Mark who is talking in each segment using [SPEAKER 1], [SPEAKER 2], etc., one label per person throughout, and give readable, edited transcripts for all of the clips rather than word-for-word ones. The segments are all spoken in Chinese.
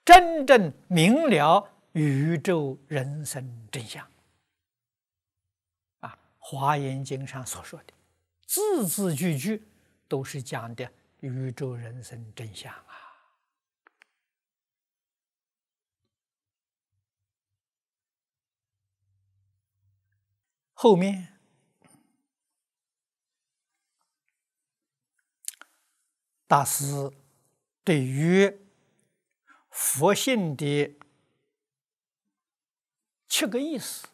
[SPEAKER 1] 真正明了宇宙人生真相。啊，《华严经》上所说的，字字句句都是讲的宇宙人生真相啊。后面大师对于佛性的7个意思，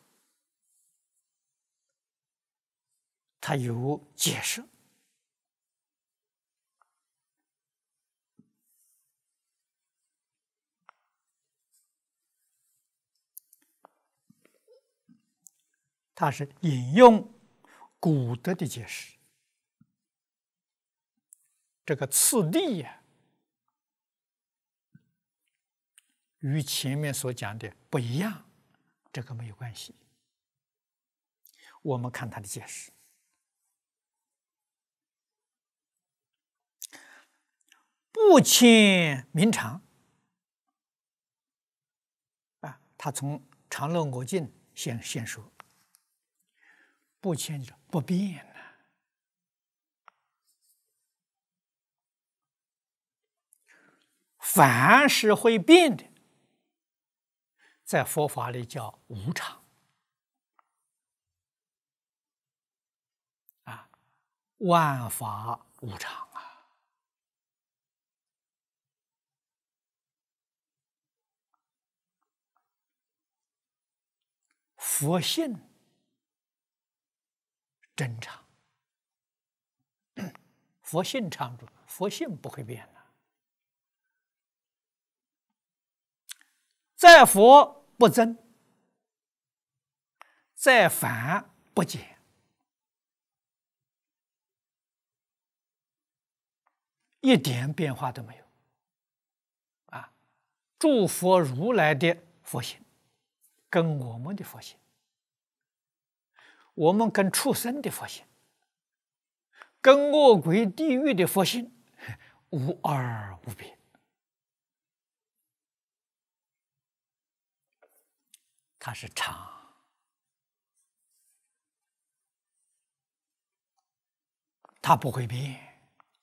[SPEAKER 1] 他有解释。他是引用古德的解释，这个次第呀，与前面所讲的不一样，这个没有关系。我们看他的解释，不迁名常啊，他从常乐我净先说。不迁就是不变了，凡是会变的，在佛法里叫无常啊，万法无常啊。佛性真常，佛性常住，佛性不会变的。在佛不增，在凡不减，一点变化都没有。啊，诸佛如来的佛性，跟我们的佛性，我们跟畜生的佛性，跟恶鬼地狱的佛性，无二无别。它是常，它不会变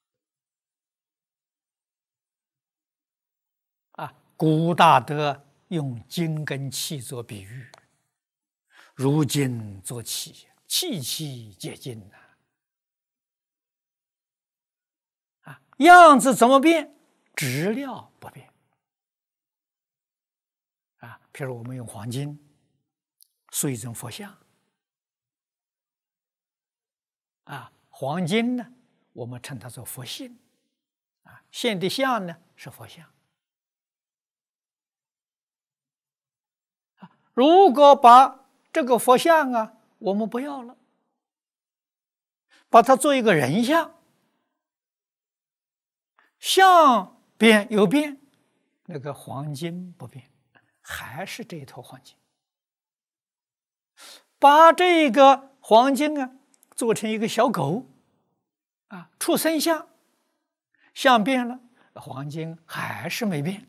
[SPEAKER 1] 啊。古大德用金跟气做比喻，如金作气，气气皆金呐。啊，样子怎么变？质料不变。啊，譬如我们用黄金塑一尊佛像，啊，黄金呢，我们称它做佛性，啊，现的像呢是佛像。如果把这个佛像啊，我们不要了，把它做一个人像，像变有变，那个黄金不变，还是这一坨黄金。把这个黄金啊做成一个小狗，啊，畜生像，像变了，黄金还是没变。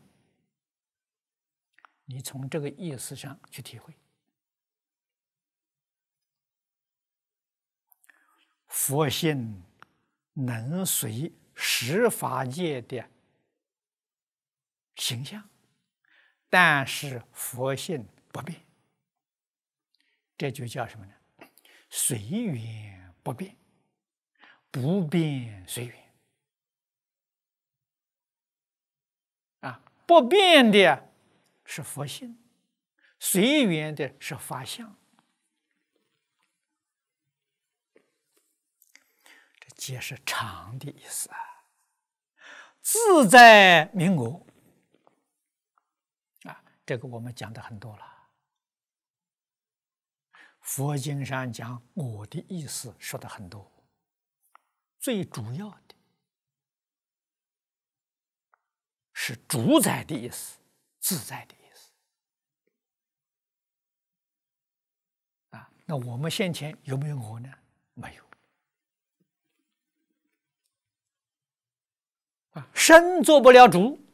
[SPEAKER 1] 你从这个意思上去体会，佛性能随十法界的形象，但是佛性不变，这就叫什么呢？随缘不变，不变随缘。啊，不变的是佛性，随缘的是法相。这皆是常的意思啊。自在明我啊，这个我们讲的很多了。佛经上讲我的意思说的很多，最主要的是主宰的意思，自在的意思。啊，那我们先前有没有我呢？没有。啊，身做不了主，